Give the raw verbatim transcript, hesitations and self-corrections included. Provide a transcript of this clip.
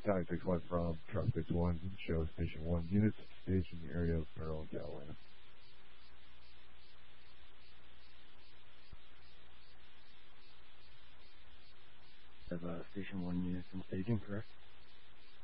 Tower six one from Truck six one, show Station one units, station area of Maryland, Delaware. Have uh, Station one units in staging, correct?